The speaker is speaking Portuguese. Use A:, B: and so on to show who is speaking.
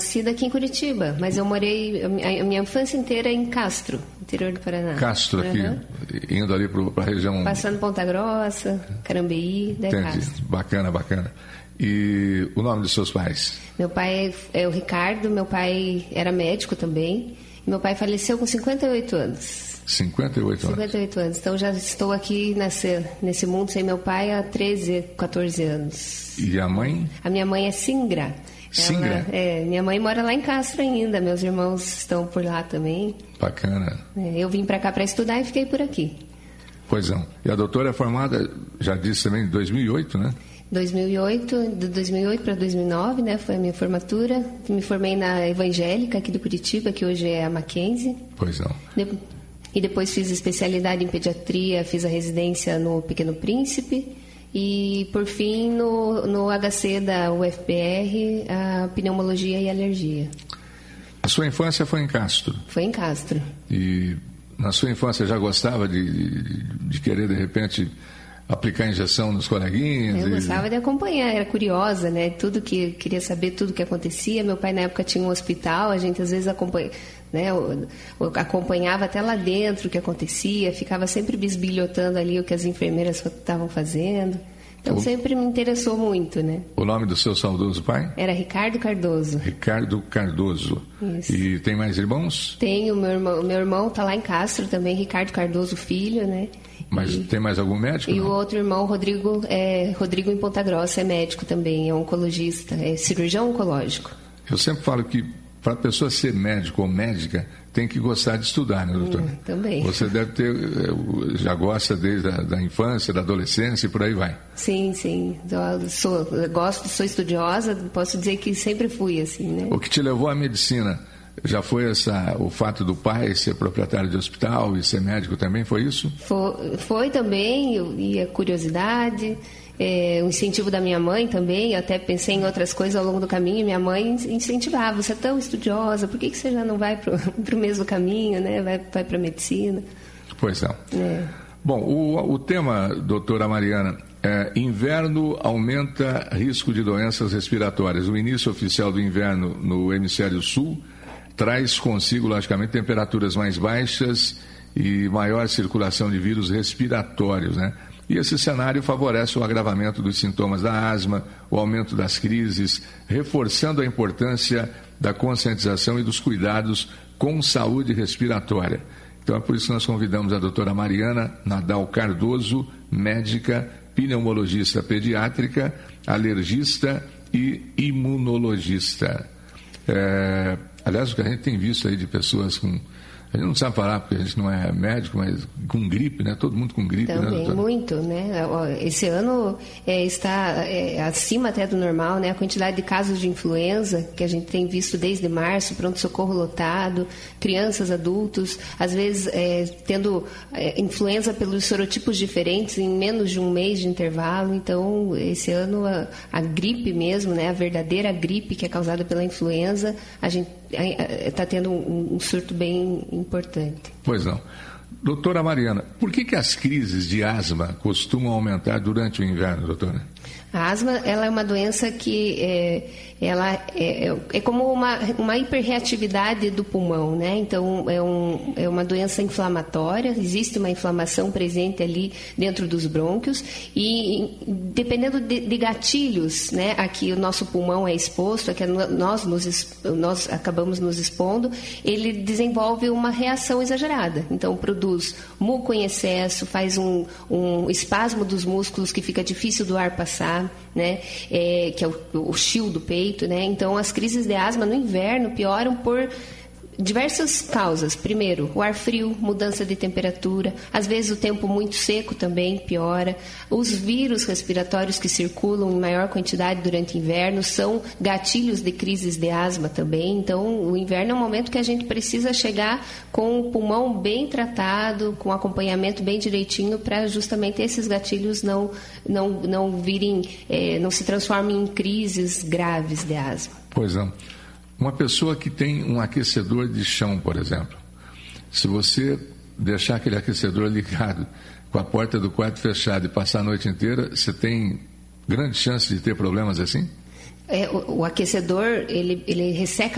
A: nascida aqui em Curitiba, mas eu morei a minha infância inteira em Castro, interior do Paraná.
B: Castro, aqui, indo ali para a região...
A: Passando Ponta Grossa, Carambeí, daí Castro.
B: Bacana. E o nome dos seus pais?
A: Meu pai é o Ricardo, meu pai era médico também. Meu pai faleceu com 58 anos.
B: 58
A: anos. Então já estou aqui nesse mundo sem meu pai há 13, 14 anos.
B: E a mãe?
A: A minha mãe é Singra.
B: Singra?
A: Minha mãe mora lá em Castro ainda. Meus irmãos estão por lá também.
B: Bacana.
A: Eu vim para cá para estudar e fiquei por aqui.
B: Pois não. E a doutora é formada, já disse também, em 2008, né? 2008,
A: de 2008 para 2009, né? Foi a minha formatura. Me formei na Evangélica aqui de Curitiba, que hoje é a Mackenzie.
B: Pois não.
A: E depois fiz especialidade em pediatria, fiz a residência no Pequeno Príncipe e, por fim, no HC da UFPR, a pneumologia e alergia.
B: A sua infância foi em Castro?
A: Foi em Castro.
B: E na sua infância já gostava de querer, de repente, aplicar injeção nos coleguinhas?
A: Eu gostava de acompanhar, era curiosa, né? Queria saber tudo que acontecia. Meu pai, na época, tinha um hospital, a gente às vezes acompanhava, né? Eu acompanhava até lá dentro o que acontecia, ficava sempre bisbilhotando ali o que as enfermeiras estavam fazendo. Então sempre me interessou muito, né?
B: O nome do seu saudoso pai?
A: Era Ricardo Cardoso.
B: Ricardo Cardoso. Isso. E tem mais irmãos?
A: Tenho, meu irmão está lá em Castro também, Ricardo Cardoso Filho, né?
B: Mas tem mais algum médico?
A: E o outro irmão, Rodrigo em Ponta Grossa, é médico também, é oncologista, é cirurgião oncológico.
B: Eu sempre falo que para a pessoa ser médico ou médica, tem que gostar de estudar, né, doutor?
A: Também.
B: Você deve ter, já gosta desde a infância, da adolescência e por aí vai.
A: Sim. Sou estudiosa, posso dizer que sempre fui assim, né?
B: O que te levou à medicina? Já foi o fato do pai ser proprietário de hospital e ser médico também, foi isso?
A: Foi também, e a curiosidade, o incentivo da minha mãe também. Eu até pensei em outras coisas ao longo do caminho, e minha mãe incentivava: você é tão estudiosa, por que você já não vai para o mesmo caminho, né? Vai para a medicina.
B: Pois não. Bom, o tema, doutora Mariana, inverno aumenta risco de doenças respiratórias. O início oficial do inverno no hemisfério sul traz consigo, logicamente, temperaturas mais baixas e maior circulação de vírus respiratórios, né? E esse cenário favorece o agravamento dos sintomas da asma, o aumento das crises, reforçando a importância da conscientização e dos cuidados com saúde respiratória. Então é por isso que nós convidamos a doutora Mariana Nadal Cardoso, médica, pneumologista pediátrica, alergista e imunologista. Aliás, o que a gente tem visto aí de pessoas com... A gente não sabe falar porque a gente não é médico, mas com gripe, né? Todo mundo com gripe,
A: também,
B: né, doutora?
A: Muito, né? Esse ano está acima até do normal, né? A quantidade de casos de influenza que a gente tem visto desde março, pronto-socorro lotado, crianças, adultos, às vezes tendo influenza pelos sorotipos diferentes em menos de um mês de intervalo. Então, esse ano a gripe mesmo, né? A verdadeira gripe que é causada pela influenza, a gente está tendo um surto bem importante.
B: Pois não. Doutora Mariana, por que as crises de asma costumam aumentar durante o inverno, doutora?
A: A asma, ela é uma doença que ela é como uma hiperreatividade do pulmão, né? Então, é uma doença inflamatória, existe uma inflamação presente ali dentro dos brônquios e dependendo de gatilhos, né, a que o nosso pulmão é exposto, a que nós acabamos nos expondo, ele desenvolve uma reação exagerada. Então, produz muco em excesso, faz um espasmo dos músculos que fica difícil do ar passar, né? Que é o chio do peito, né? Então, as crises de asma no inverno pioram por diversas causas. Primeiro, o ar frio, mudança de temperatura, às vezes o tempo muito seco também piora. Os vírus respiratórios que circulam em maior quantidade durante o inverno são gatilhos de crises de asma também. Então, o inverno é um momento que a gente precisa chegar com o pulmão bem tratado, com acompanhamento bem direitinho, para justamente esses gatilhos não virem, não se transformem em crises graves de asma.
B: Pois não. Uma pessoa que tem um aquecedor de chão, por exemplo, se você deixar aquele aquecedor ligado com a porta do quarto fechada e passar a noite inteira, você tem grande chance de ter problemas assim?
A: O aquecedor, ele resseca